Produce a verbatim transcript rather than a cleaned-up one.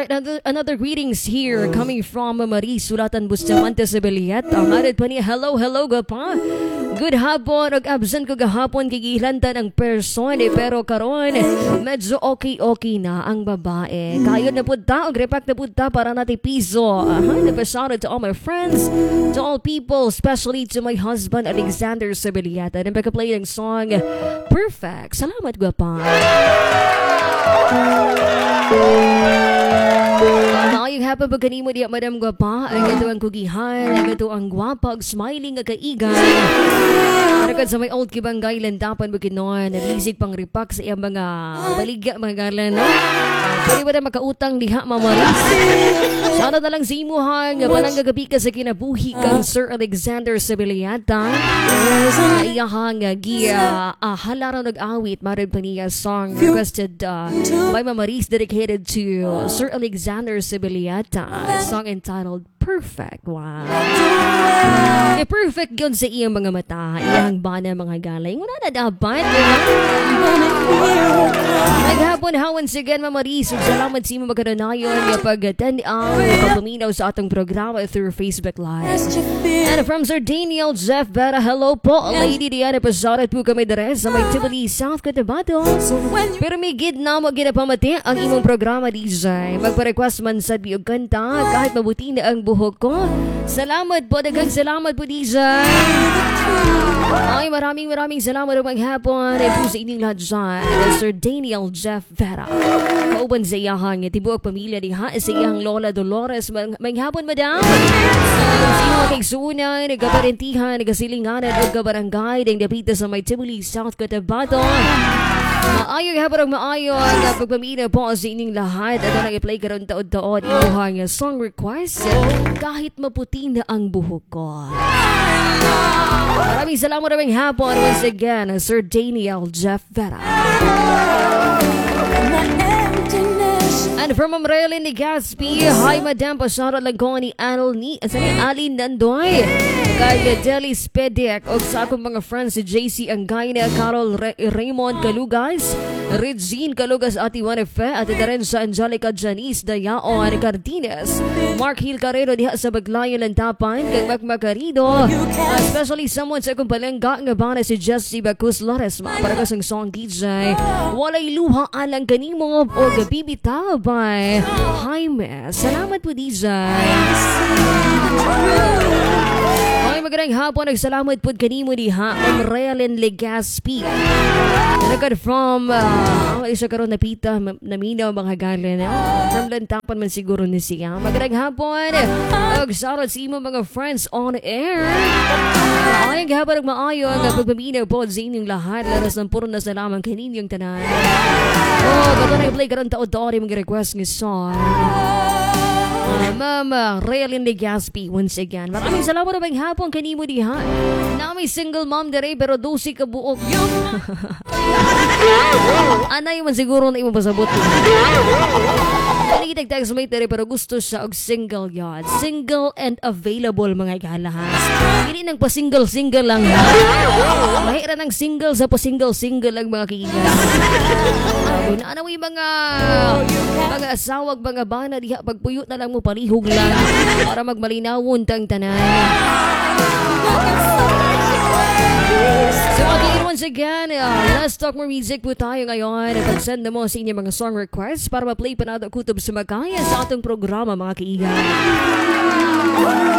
another, another greetings here coming from Marie Sulatan Bustamante sa Belieta. Marid pa niya, hello, hello ga pa. Good hapon, og absent ko gahapon kigilanta ng person eh, pero karon medyo okay-okay na ang babae. Kayo na punta, og repack na punta para natin piso. Aha, napasara to all my friends, to all people, especially to my husband Alexander Sabeliata. Napaka-play ng song Perfect. Salamat gwapa. Maayong hapon pag kanimo diya, Madam Gwapa. Ang gato ang kugihan, ang gato ang gwapag, smiling nga kaigan. Nakad sa may old kibanggay, landapan mo kinon, nabisig pang ripak sa iyang mga baligya, mga galan. No? Pwede ba na makautang diha, mamaris? Sana na lang sa imuhang, palang gagabi ka sa kinabuhi kang Sir Alexander Sabeliata. Iyahang giya, uh, halaran nag-awit, marid pa niya song requested uh, by Mamaris, dedicated to Sir Alexander Sabeliata, a song entitled Perfect. Wow. E perfect yun sa iyang mga mata, iyang bana mga galay. Wala na dapat. Naghapon ha, once again, Mamaris, salamat sa iyong magkanonayon kapag attend ang pagpaminaw sa atong programa through Facebook Live. And from Sir Daniel Jeff Vera, hello po, Lady Diana Pasarat po kami dere sa may Tivoli, South Cotabato. Pero may gid na mo ginapamati ang imong programa, D J. Magpa-request man sa biyog kanta, kahit mabuti na ang buhok ko. Salamat po, daghang salamat po, D J. Ay, maraming maraming salamat ng maghapon. E po sa inyong lahat dyan, Sir Daniel Jeff Vera. Kauban sa iyahang tibuok pamilya ni ha, sa iyang Lola Dolores. Maghapon, madam. Sa iyong kaigsunan, nagkaparentihan, nagkasilinganan, nagkabarangay, ng dapita sa may Tivoli, South Cotabato. Maayong hapon ang maayong na pagpamina po sa inyong lahat. At ang nag-play karoon taon-taon imuhang song request kahit maputi na ang buhok ko. Maraming salamat maraming hapon once again, Sir Daniel Jeff Vera. And from Amrelin ni Gaspi, hi Madam Pasara Lagong ni Anal ni Ali Nandoy. Kay Deli Spedek o sa akong mga friends si J C Angayna, Carol Re- Raymond Kalugas, Regine Kalugas at Iwan Efe, at ito rin sa Angelica Janice Dayaon Cardines, Mark Hill Carrero diha sa Baglayan Lantapan, kay Mac Macarido, especially someone sa akong palengga nga ba na si Jessie Bacus Loresma para kasang song D J Walay Luha Alang Kanimo o Gabibita by Jaime. Salamat po D J. Ay, magandang hapon. Nagsalamat po kanimo diha ang Realin Legaspi. Nagkad from uh, isa karon napita naminaw mga galan. From Lantapan man siguro ni siya. Magandang hapon. Nagsarot sa imo mga friends on air. Ay, ang hapon ng maayon na pagpaminaw po sa inyong lahat. Laras ng puro na salamat kaninyong tanan. Oh, kato na i-play karon taon-taon yung request ng song. Uh, Mama Realin Legaspi once again. Maraming salamat na bang hapon kanimo diha. Na may single mom dere pero dosi ka buok. Anay man siguro na imo pasabot. Kani kita text mate dere pero gusto siya og single yard. Single and available mga gala ha. Dili nang pa-single-single lang ha. Mahira nang single sa pa-single-single lang mga kaibigan. Uh, na ano yung mga mga asawag mga bana diha pagpuyot na lang mo palihog lang para magmalinawon tang tanan. So again, once again, uh, let's talk more music po tayo ngayon. Pag-send na mo sa inyong mga song requests para ma-play pa natin kutob sa magkaya sa atong programa mga kaibigan.